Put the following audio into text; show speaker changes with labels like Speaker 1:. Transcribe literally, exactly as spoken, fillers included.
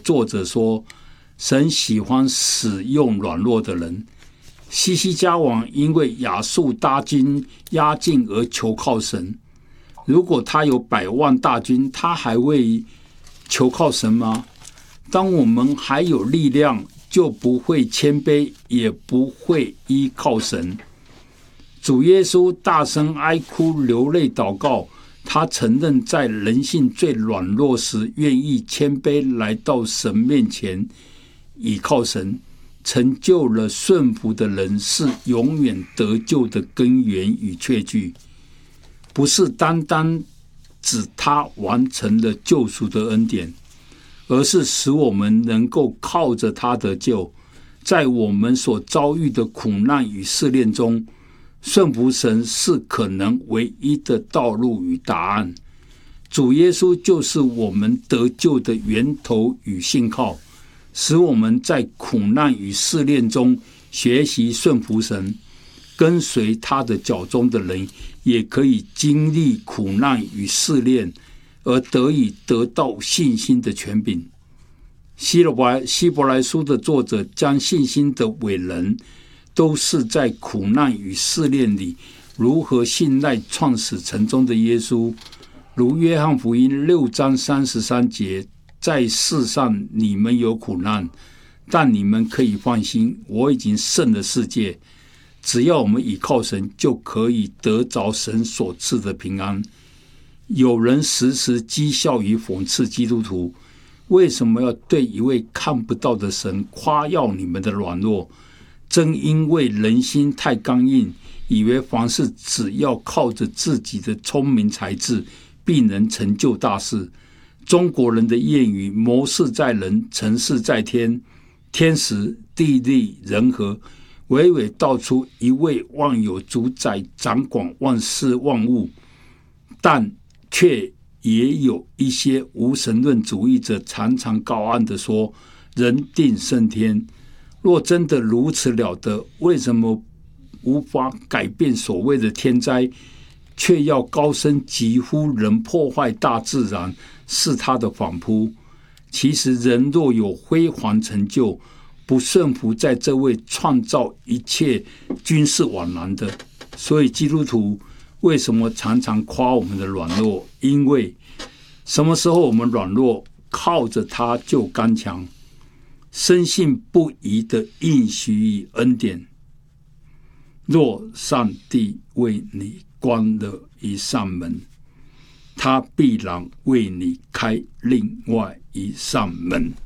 Speaker 1: 作者说，神喜欢使用软弱的人。西西家王因为亚述大军压境而求靠神，如果他有百万大军，他还会求靠神吗？当我们还有力量，就不会谦卑，也不会依靠神。主耶稣大声哀哭流泪祷告，他承认在人性最软弱时，愿意谦卑来到神面前，倚靠神。成就了顺服的人是永远得救的根源与确据，不是单单指他完成了救赎的恩典，而是使我们能够靠着他得救。在我们所遭遇的苦难与试炼中，顺服神是可能唯一的道路与答案。主耶稣就是我们得救的源头与信靠，使我们在苦难与试炼中学习顺服神，跟随他的脚中的人也可以经历苦难与试炼，而得以得到信心的权柄。希伯来书的作者将信心的伟人都是在苦难与试炼里如何信赖创始成终的耶稣，如约翰福音六章三十三节，在世上你们有苦难，但你们可以放心，我已经胜了世界。只要我们倚靠神，就可以得着神所赐的平安。有人时时讥笑与讽刺基督徒，为什么要对一位看不到的神夸耀你们的软弱？正因为人心太刚硬，以为凡事只要靠着自己的聪明才智，必能成就大事。中国人的谚语，谋事在人，成事在天，天时地利人和，娓娓道出一位万有主宰掌管万事万物，但却也有一些无神论主义者常常高傲地说，人定胜天。若真的如此了得，为什么无法改变所谓的天灾，却要高声疾呼人破坏大自然是他的反扑？其实人若有辉煌成就，不顺服在这位创造一切均是枉然的。所以基督徒为什么常常夸我们的软弱？因为什么时候我们软弱，靠着他就刚强。深信不疑的应许与恩典，若上帝为你关了一扇门，他必然为你开另外一扇门。